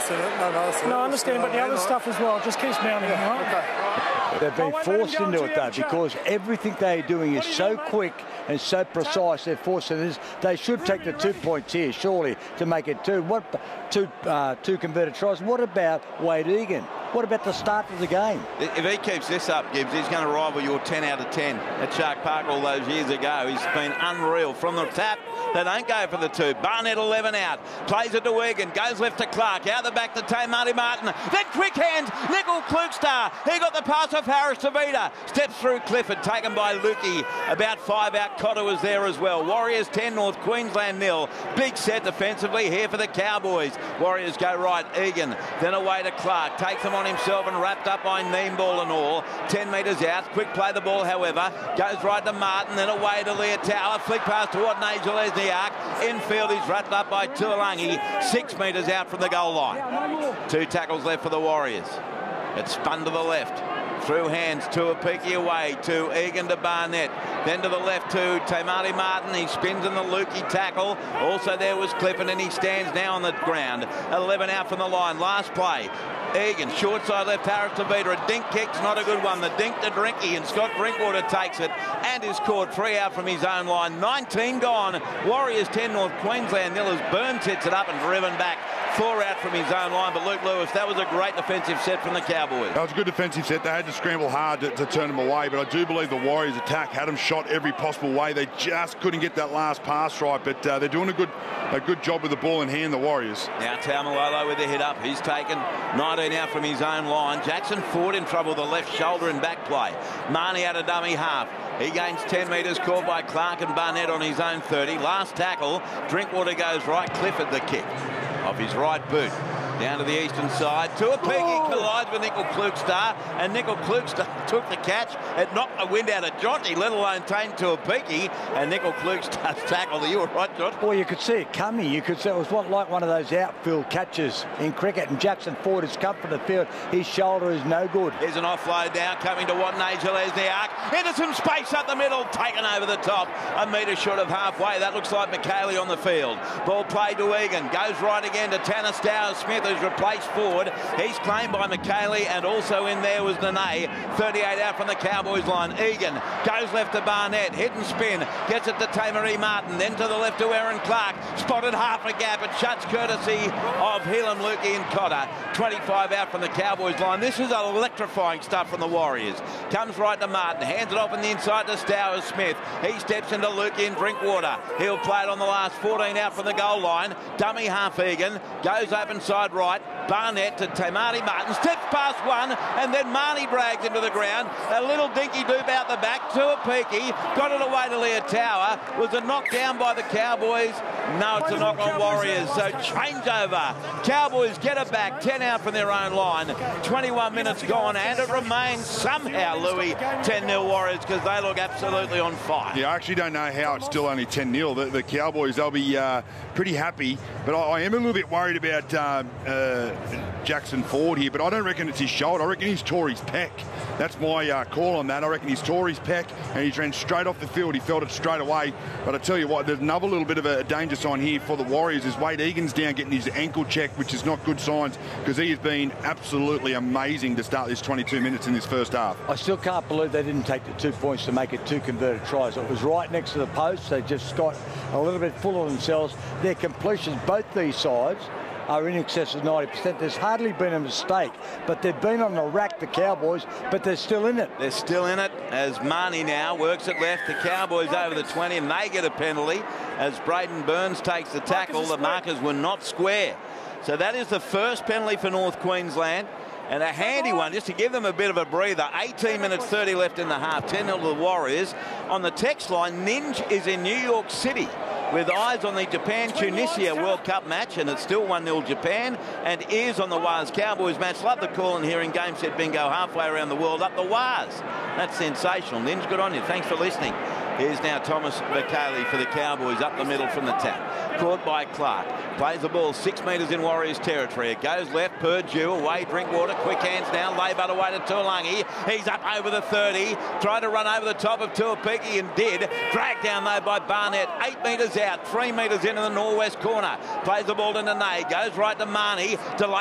in it. No, I understand, but the other stuff as well just keeps mounting. Yeah, right? okay. They've been forced into it, though, because everything they're doing is so quick and so precise. They're forcing this. They should take the 2 points here, surely, to make it two. Two converted tries. What about Wade Egan? What about the start of the game? If he keeps this up, Gibbs, he's going to rival your 10 out of 10 at Shark Park all those years ago. He's been unreal. From the tap, they don't go for the two. Barnett 11 out. Plays it to Egan. Goes left to Clark. Out the back to Tamati Martin. Then quick hands. Nickel Klukstar. He got the pass off Harris Tavita. Steps through Clifford. Taken by Lukey. About 5 out. Cotter was there as well. Warriors 10, North Queensland 0. Big set defensively here for the Cowboys. Warriors go right. Egan. Then away to Clark. Takes them on himself and wrapped up by Neem ball and all. 10 metres out. Quick play the ball, however. Goes right to Martin. Then away to Leah Tower. Flick pass toward Nigel Lesniak. Infield, he's wrapped up by Tuolangi. 6 metres out from the goal line. 2 tackles left for the Warriors. It's spun to the left. Through hands, Tuapiki away to Egan to Barnett. Then to the left to Tamati Martin. He spins in the Lukey tackle. Also there was Clifford, and he stands now on the ground. 11 out from the line. Last play. Egan, short side left, Harris Tavita. A dink kick's not a good one. The dink to Drinky, and Scott Drinkwater takes it and is caught 3 out from his own line. 19 gone. Warriors 10, North Queensland 0 as Burns hits it up and driven back. 4 out from his own line. But Luke Lewis, that was a great defensive set from the Cowboys. That was a good defensive set. They had to scramble hard to turn them away, but I do believe the Warriors attack had them shot every possible way. They just couldn't get that last pass right, but they're doing a good job with the ball in hand, the Warriors. Now Taumalolo with the hit up. He's taken 19 out from his own line. Jackson Ford in trouble with the left shoulder and back play. Marnie out of dummy half. He gains 10 metres, called by Clark and Barnett on his own 30. Last tackle, Drinkwater goes right. Clifford the kick off his right boot. Down to the eastern side. Tuapiki collides with Nickel Klukstar, and Nickel Klukstar took the catch. It knocked the wind out of Jonty, let alone tame Tuapiki, and Nickel Klukstar's tackle. You were right, John. Well, you could see it coming. You could see it was like one of those outfield catches in cricket, and Jackson Ford has come from the field. His shoulder is no good. Here's an offload now coming to Watney Lesniak. Into some space up the middle, taken over the top. A metre short of halfway. That looks like McKaylee on the field. Ball played to Egan. Goes right again to Tanner Stowers-Smith, who's replaced Ford. He's claimed by McKaylee, and also in there was Nene. 38 out from the Cowboys line. Egan goes left to Barnett. Hit and spin. Gets it to Tamari Martin. Then to the left to Aaron Clark. Spotted half a gap. It shuts courtesy of Helam Lukey and Cotter. 25 out from the Cowboys line. This is electrifying stuff from the Warriors. Comes right to Martin. Hands it off on the inside to Stowers-Smith. He steps into Lukey and Drinkwater. He'll play it on the last 14 out from the goal line. Dummy half Egan. Goes open side right. Barnett to Tamati Martin. Steps past one, and then Marnie drags into the ground. A little dinky doop out the back. Tuapiki got it away to Leah Tower. Was it knocked down by the Cowboys? No, it's a knock on Warriors. So changeover. Cowboys get it back. 10 out from their own line. 21 minutes gone, and it remains somehow, Louis, 10-0 Warriors, because they look absolutely on fire. Yeah, I actually don't know how it's still only 10-0. The Cowboys, they'll be pretty happy, but I am a little bit worried about Jackson Ford here, but I don't reckon it's his shoulder. I reckon he's tore his pec. That's my call on that. I reckon he's tore his pec, and he's ran straight off the field. He felt it straight away. But I tell you what, there's another little bit of a danger sign here for the Warriors is Wade Egan's down getting his ankle checked, which is not good signs, because he has been absolutely amazing to start this 22 minutes in this first half. I still can't believe they didn't take the 2 points to make it 2 converted tries. It was right next to the post. They just got a little bit full of themselves. Their completions, both these sides, are in excess of 90%. There's hardly been a mistake, but they've been on the rack, the Cowboys, but they're still in it. They're still in it as Marnie now works it left. The Cowboys over the 20, and they get a penalty as Braden Burns takes the tackle. The markers were not square. So that is the first penalty for North Queensland, and a handy one just to give them a bit of a breather. 18 minutes 30 left in the half. 10-0 to the Warriors. On the text line, Ninj is in New York City with eyes on the Japan-Tunisia World Cup match, and it's still 1-0 Japan, and ears on the Waz Cowboys match. Love the call in here in Game Set Bingo halfway around the world. Up the Waz. That's sensational. Ninj, good on you. Thanks for listening. Here's now Thomas McKaylee for the Cowboys up the middle from the tap. Caught by Clark. Plays the ball 6 metres in Warriors territory. It goes left, Purdue, away Drinkwater. Quick hands now, Laybutt away to Tuolangi. He's up over the 30. Tried to run over the top of Tuapiki and did. Dragged down though by Barnett. 8 metres out, 3 metres into the northwest corner. Plays the ball to Nene. Goes right to Marnie. To